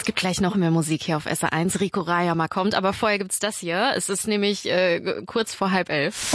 Es gibt gleich noch mehr Musik hier auf SR1. Rico Rayama kommt, aber vorher gibt's das hier. Es ist nämlich kurz vor 10:30.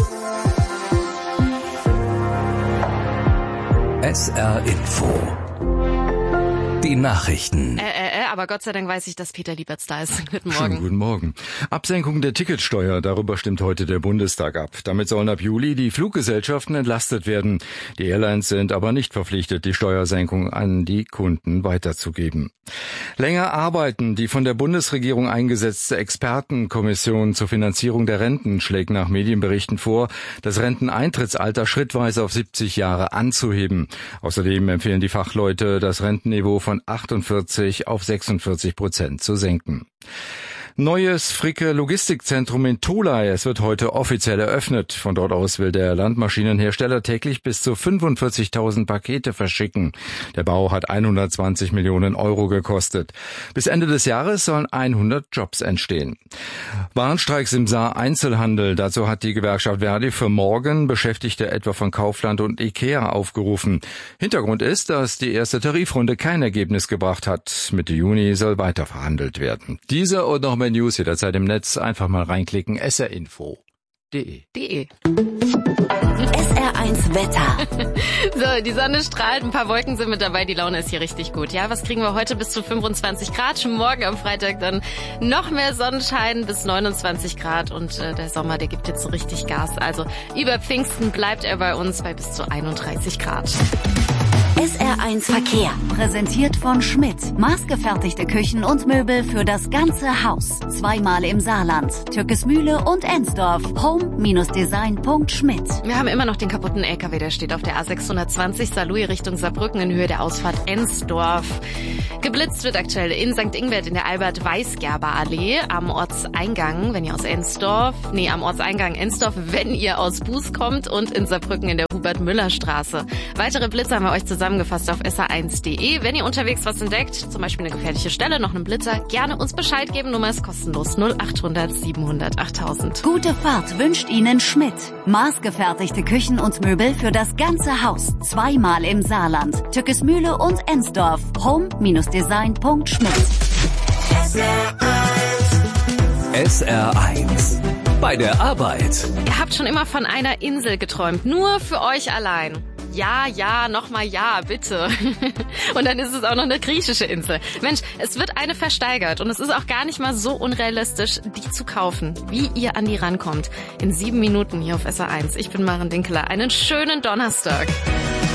SR Info. Die Nachrichten. Aber Gott sei Dank weiß ich, dass Peter Liebertz da ist. Guten Morgen. Schönen guten Morgen. Absenkung der Ticketsteuer, darüber stimmt heute der Bundestag ab. Damit sollen ab Juli die Fluggesellschaften entlastet werden. Die Airlines sind aber nicht verpflichtet, die Steuersenkung an die Kunden weiterzugeben. Länger arbeiten. Die von der Bundesregierung eingesetzte Expertenkommission zur Finanzierung der Renten schlägt nach Medienberichten vor, das Renteneintrittsalter schrittweise auf 70 Jahre anzuheben. Außerdem empfehlen die Fachleute, das Rentenniveau von 48 auf 46% zu senken. Neues Fricke Logistikzentrum in Tholey. Es wird heute offiziell eröffnet. Von dort aus will der Landmaschinenhersteller täglich bis zu 45.000 Pakete verschicken. Der Bau hat 120 Millionen Euro gekostet. Bis Ende des Jahres sollen 100 Jobs entstehen. Warnstreiks im Saar-Einzelhandel. Dazu hat die Gewerkschaft Verdi für morgen Beschäftigte etwa von Kaufland und Ikea aufgerufen. Hintergrund ist, dass die erste Tarifrunde kein Ergebnis gebracht hat. Mitte Juni soll weiter verhandelt werden. Diese und noch mehr News jederzeit im Netz. Einfach mal reinklicken. srinfo.de. SR1 Wetter. So, die Sonne strahlt, ein paar Wolken sind mit dabei, die Laune ist hier richtig gut. Ja, was kriegen wir heute? Bis zu 25 Grad, schon morgen am Freitag dann noch mehr Sonnenschein bis 29 Grad und der Sommer, der gibt jetzt so richtig Gas. Also über Pfingsten bleibt er bei uns bei bis zu 31 Grad. SR1 Verkehr, präsentiert von Schmidt. Maßgefertigte Küchen und Möbel für das ganze Haus. Zweimal im Saarland, Türkesmühle und Ensdorf. home-design.schmidt. Wir haben immer noch den kaputten LKW, der steht auf der A620 Saarlouis Richtung Saarbrücken in Höhe der Ausfahrt Ensdorf. Geblitzt wird aktuell in St. Ingbert in der Albert-Weisgerber-Allee am Ortseingang, wenn ihr aus Ensdorf, am Ortseingang Ensdorf, wenn ihr aus Buß kommt und in Saarbrücken in der Hubert-Müller-Straße. Weitere Blitze haben wir euch zusammengefasst auf sr1.de. Wenn ihr unterwegs was entdeckt, zum Beispiel eine gefährliche Stelle, noch einen Blitzer, gerne uns Bescheid geben. Nummer ist kostenlos 0800 700 8000. Gute Fahrt wünscht Ihnen Schmidt. Maßgefertigte Küchen und Möbel für das ganze Haus. Zweimal im Saarland, Türkesmühle und Ensdorf. home-design.schmidt. SR1. Bei der Arbeit. Ihr habt schon immer von einer Insel geträumt, nur für euch allein. Ja, nochmal ja, bitte. Und dann ist es auch noch eine griechische Insel. Mensch, es wird eine versteigert und es ist auch gar nicht mal so unrealistisch, die zu kaufen. Wie ihr an die rankommt. In 7 Minuten hier auf SR1. Ich bin Maren Dinkeler. Einen schönen Donnerstag.